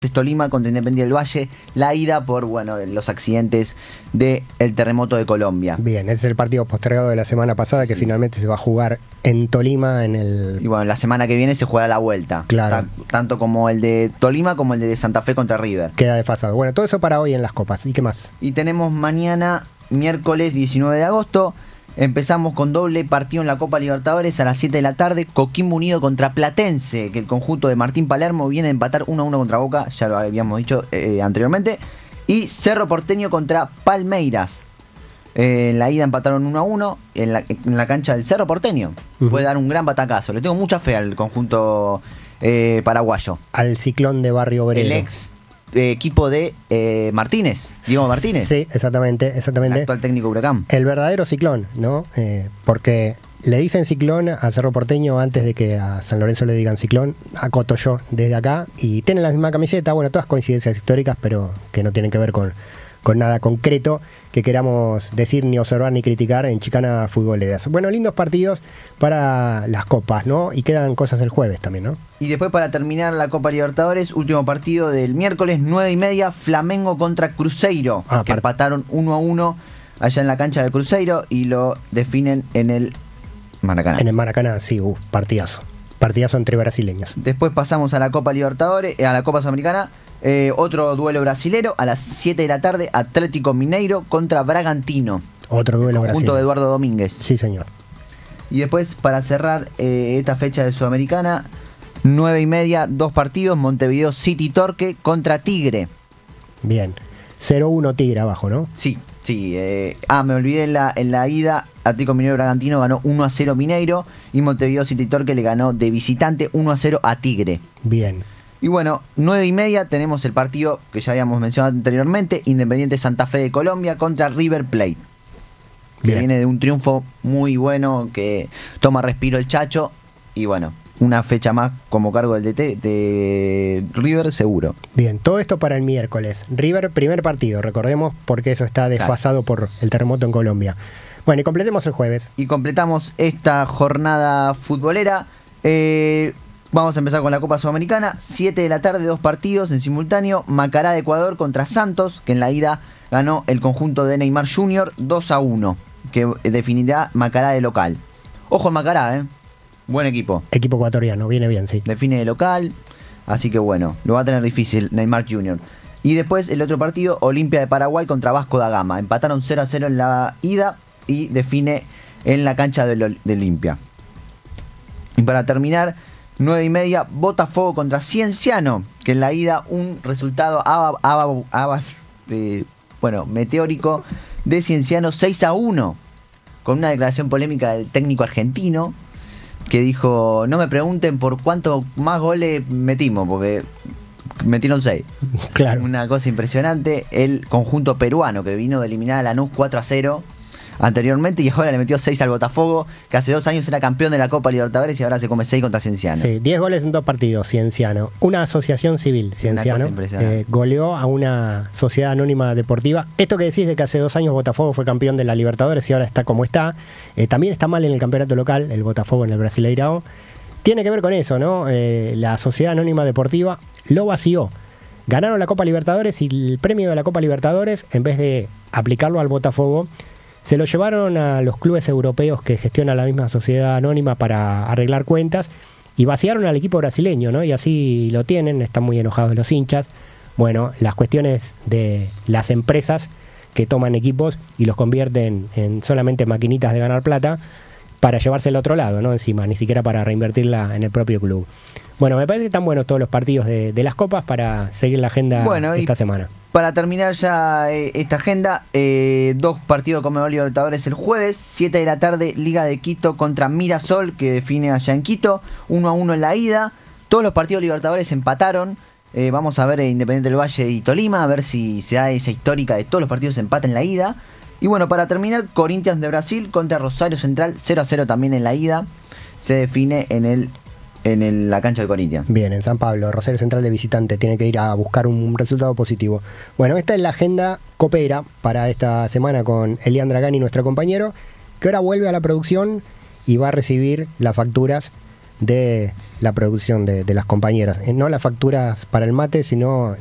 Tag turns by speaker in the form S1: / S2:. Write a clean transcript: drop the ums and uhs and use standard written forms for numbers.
S1: Tolima contra Independiente del Valle, la ida por los accidentes del terremoto de Colombia.
S2: Bien, ese es el partido postergado de la semana pasada que finalmente se va a jugar en Tolima
S1: Y bueno, la semana que viene se jugará la vuelta.
S2: Claro.
S1: Tanto como el de Tolima como el de Santa Fe contra River.
S2: Queda desfasado. Bueno, todo eso para hoy en las copas. ¿Y qué más?
S1: Y tenemos mañana, miércoles 19 de agosto, empezamos con doble partido en la Copa Libertadores a las 7 de la tarde. Coquimbo Unido contra Platense, que el conjunto de Martín Palermo viene a empatar 1-1 contra Boca, ya lo habíamos dicho anteriormente. Y Cerro Porteño contra Palmeiras. En la ida empataron 1-1 en la cancha del Cerro Porteño. Puede dar un gran batacazo. Le tengo mucha fe al conjunto paraguayo.
S2: Al Ciclón de Barrio Obrero.
S1: El ex equipo de Martínez, Diego Martínez.
S2: Sí, exactamente.
S1: El actual técnico de Huracán.
S2: El verdadero Ciclón, ¿no? Porque le dicen Ciclón a Cerro Porteño antes de que a San Lorenzo le digan Ciclón. Acoto yo desde acá. Y tienen la misma camiseta. Bueno, todas coincidencias históricas, pero que no tienen que ver con nada concreto que queramos decir, ni observar, ni criticar en Chicanas Futboleras. Bueno, lindos partidos para las copas, ¿no? Y quedan cosas el jueves también, ¿no?
S1: Y después, para terminar la Copa Libertadores, último partido del miércoles, 9:30, Flamengo contra Cruzeiro, que empataron 1-1 allá en la cancha de Cruzeiro y lo definen en el Maracaná.
S2: En el Maracaná, sí, partidazo. Partidazo entre brasileños.
S1: Después pasamos a la Copa Libertadores, a la Copa Sudamericana. Otro duelo brasilero a las 7 de la tarde, Atlético Mineiro contra Bragantino.
S2: Otro duelo brasilero.
S1: Junto de Eduardo Domínguez.
S2: Sí, señor.
S1: Y después, para cerrar esta fecha de Sudamericana, 9:30, dos partidos, Montevideo City Torque contra Tigre.
S2: Bien. 0-1 Tigre abajo, ¿no?
S1: Sí. Me olvidé en la ida, Atlético Mineiro Bragantino ganó 1-0 Mineiro y Montevideo City Torque le ganó de visitante 1-0 a Tigre.
S2: Bien.
S1: Y bueno, 9:30 tenemos el partido que ya habíamos mencionado anteriormente, Independiente Santa Fe de Colombia contra River Plate. Que viene de un triunfo muy bueno, que toma respiro el Chacho. Y bueno, una fecha más como cargo del DT de River seguro.
S2: Bien, todo esto para el miércoles. River, primer partido, recordemos, porque eso está desfasado por el terremoto en Colombia. Bueno, y completemos el jueves.
S1: Y completamos esta jornada futbolera. Vamos a empezar con la Copa Sudamericana. 7 de la tarde, dos partidos en simultáneo. Macará de Ecuador contra Santos, que en la ida ganó el conjunto de Neymar Jr. 2-1, que definirá Macará de local. Ojo en Macará, buen equipo.
S2: Equipo ecuatoriano, viene bien, sí.
S1: Define de local, así que bueno, lo va a tener difícil Neymar Jr. Y después el otro partido, Olimpia de Paraguay contra Vasco da Gama. Empataron 0-0 en la ida y define en la cancha de Olimpia. Y para terminar, 9:30, Botafogo contra Cienciano, que en la ida un resultado meteórico de Cienciano 6-1, con una declaración polémica del técnico argentino, que dijo, no me pregunten por cuánto más goles metimos, porque metieron 6.
S2: Claro.
S1: Una cosa impresionante. El conjunto peruano, que vino de eliminar a Lanús 4-0 anteriormente y ahora le metió 6 al Botafogo, que hace 2 años era campeón de la Copa Libertadores y ahora se come 6 contra Cienciano.
S2: Sí, 10 goles en 2 partidos, Cienciano. Una asociación civil, Cienciano, goleó a una sociedad anónima deportiva. Esto que decís de que hace 2 años Botafogo fue campeón de la Libertadores y ahora está como está, también está mal en el campeonato local, el Botafogo en el Brasileirao. Tiene que ver con eso, ¿no? La sociedad anónima deportiva lo vació. Ganaron la Copa Libertadores y el premio de la Copa Libertadores, en vez de aplicarlo al Botafogo, se lo llevaron a los clubes europeos que gestionan la misma sociedad anónima para arreglar cuentas y vaciaron al equipo brasileño, ¿no? Y así lo tienen, están muy enojados los hinchas. Bueno, las cuestiones de las empresas que toman equipos y los convierten en solamente maquinitas de ganar plata para llevarse al otro lado, ¿no? Encima, ni siquiera para reinvertirla en el propio club. Bueno, me parece que están buenos todos los partidos de las copas para seguir la agenda esta semana.
S1: Para terminar ya esta agenda, 2 partidos de Conmebol Libertadores el jueves, 7 de la tarde, Liga de Quito contra Mirasol, que define allá en Quito, 1-1 en la ida. Todos los partidos Libertadores empataron. Vamos a ver Independiente del Valle y Tolima, a ver si se da esa histórica de todos los partidos empate en la ida. Y bueno, para terminar, Corinthians de Brasil contra Rosario Central, 0-0 también en la ida. Se define en la cancha de Corinthians.
S2: Bien, en San Pablo, Rosario Central de visitante, tiene que ir a buscar un resultado positivo. Bueno, esta es la agenda copera para esta semana con Elian Dragani, nuestro compañero, que ahora vuelve a la producción y va a recibir las facturas de la producción de las compañeras. No las facturas para el mate, sino